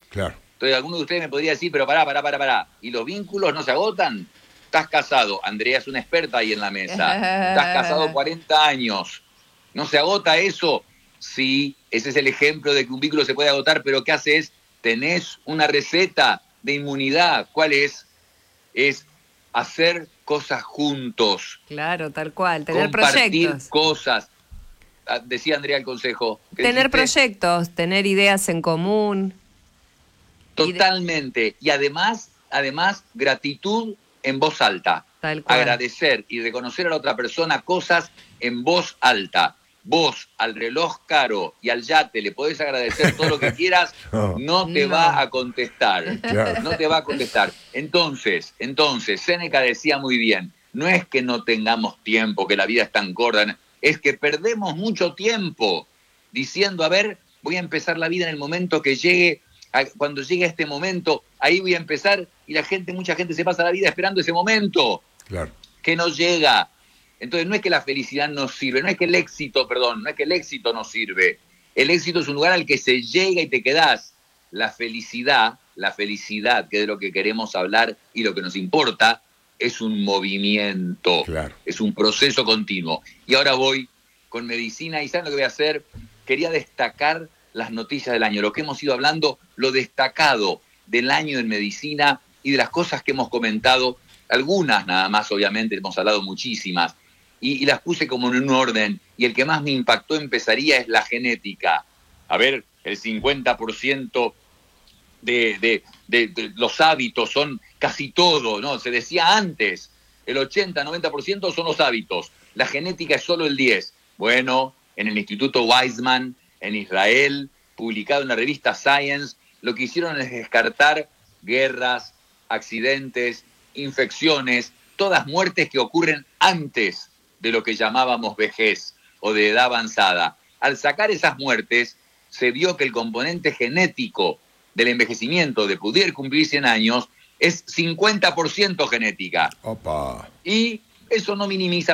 Claro. Entonces alguno de ustedes me podría decir, pero pará. ¿Y los vínculos no se agotan? Estás casado, Andrea es una experta ahí en la mesa. Estás casado 40 años. ¿No se agota eso? Sí, ese es el ejemplo de que un vínculo se puede agotar, pero ¿qué haces? Tenés una receta de inmunidad. ¿Cuál es? Es hacer cosas juntos, Claro, tal cual. Tener compartir proyectos. cosas. Decía Andrea el consejo. ¿Qué Tener dijiste? proyectos, tener ideas en común. Totalmente. Y además, gratitud en voz alta. Tal cual. Agradecer y reconocer a la otra persona cosas en voz alta. Vos al reloj caro y al yate le podés agradecer todo lo que quieras, no te va a contestar. Claro. No te va a contestar. Entonces, Séneca decía muy bien, no es que no tengamos tiempo, que la vida es tan corta, es que perdemos mucho tiempo diciendo, a ver, voy a empezar la vida en el momento que llegue, cuando llegue este momento, ahí voy a empezar, y mucha gente se pasa la vida esperando ese momento, Claro. que no llega. Entonces no es que la felicidad no sirve, no es que el éxito no sirve. El éxito es un lugar al que se llega y te quedás. La felicidad, que es de lo que queremos hablar y lo que nos importa, es un movimiento, Claro. es un proceso continuo. Y ahora voy con medicina, y ¿saben lo que voy a hacer? Quería destacar las noticias del año, lo que hemos ido hablando, lo destacado del año en medicina y de las cosas que hemos comentado, algunas nada más, obviamente, hemos hablado muchísimas, y las puse como en un orden, y el que más me impactó empezaría es la genética. A ver, el 50% de los hábitos son casi todo, ¿no? Se decía antes, el 80-90% son los hábitos, la genética es solo el 10%. Bueno, en el Instituto Weizmann, en Israel, publicado en la revista Science, lo que hicieron es descartar guerras, accidentes, infecciones, todas muertes que ocurren antes de lo que llamábamos vejez o de edad avanzada. Al sacar esas muertes, se vio que el componente genético del envejecimiento, de poder cumplir 100 años, es 50% genética. Opa. Y eso no minimiza,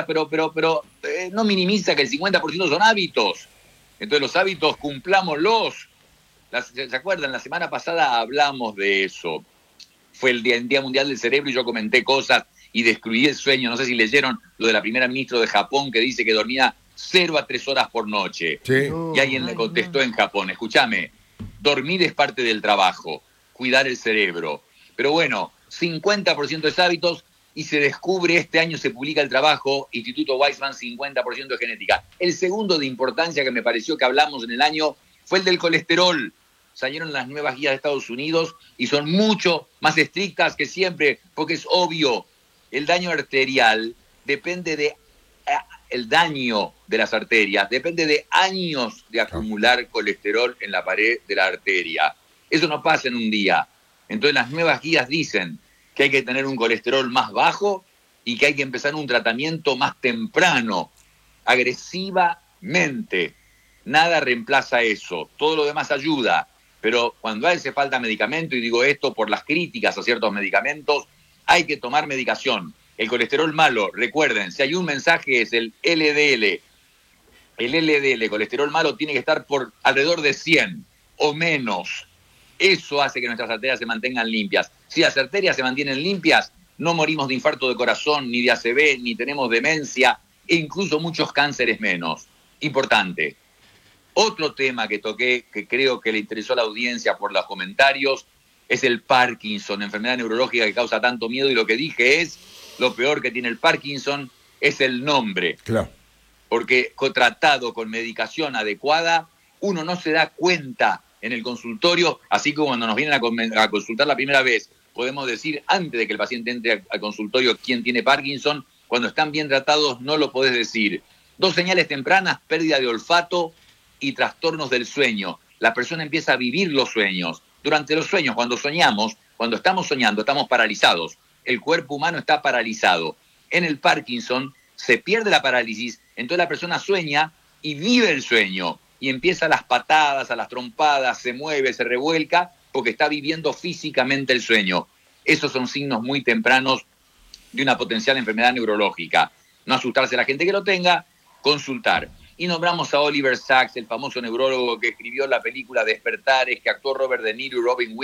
no minimiza que el 50% son hábitos. Entonces los hábitos cumplámoslos. ¿Se acuerdan? La semana pasada hablamos de eso. Fue el Día Mundial del Cerebro y yo comenté cosas y describí el sueño. No sé si leyeron lo de la primera ministra de Japón que dice que dormía 0 a 3 horas por noche. Sí. Y alguien le contestó en Japón, escúchame, dormir es parte del trabajo, cuidar el cerebro. Pero bueno, 50% es hábitos y se descubre, este año se publica el trabajo, Instituto Weizmann, 50% de genética. El segundo de importancia que me pareció que hablamos en el año fue el del colesterol. Salieron las nuevas guías de Estados Unidos y son mucho más estrictas que siempre, porque es obvio, el daño arterial depende de, el daño de las arterias depende de años de acumular colesterol en la pared de la arteria. Eso no pasa en un día. Entonces las nuevas guías dicen que hay que tener un colesterol más bajo y que hay que empezar un tratamiento más temprano, agresivamente. Nada reemplaza eso, todo lo demás ayuda, pero cuando hace falta medicamento, y digo esto por las críticas a ciertos medicamentos, hay que tomar medicación. El colesterol malo, recuerden, si hay un mensaje es el LDL. El LDL, colesterol malo, tiene que estar por alrededor de 100 o menos. Eso hace que nuestras arterias se mantengan limpias. Si las arterias se mantienen limpias, no morimos de infarto de corazón, ni de ACV, ni tenemos demencia, e incluso muchos cánceres menos. Importante. Otro tema que toqué, que creo que le interesó a la audiencia por los comentarios, es el Parkinson, enfermedad neurológica que causa tanto miedo, y lo que dije es, lo peor que tiene el Parkinson es el nombre. Claro. Porque tratado con medicación adecuada, uno no se da cuenta en el consultorio, así como cuando nos vienen a consultar la primera vez, podemos decir antes de que el paciente entre al consultorio quién tiene Parkinson, cuando están bien tratados no lo podés decir. 2 señales tempranas: pérdida de olfato y trastornos del sueño. La persona empieza a vivir los sueños. Durante los sueños, cuando soñamos, cuando estamos soñando, estamos paralizados. El cuerpo humano está paralizado. En el Parkinson se pierde la parálisis, entonces la persona sueña y vive el sueño. Y empieza a las patadas, a las trompadas, se mueve, se revuelca, porque está viviendo físicamente el sueño. Esos son signos muy tempranos de una potencial enfermedad neurológica. No asustarse a la gente que lo tenga, consultar. Y nombramos a Oliver Sacks, el famoso neurólogo que escribió la película Despertares, que actuó Robert De Niro y Robin Williams.